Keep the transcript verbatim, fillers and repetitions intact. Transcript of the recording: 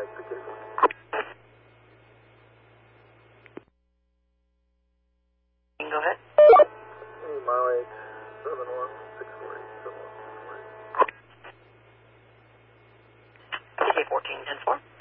Alright, P K fourteen. Go ahead. Hey, mileage seven one six four eight, seven one six four eight. P K fourteen, ten four.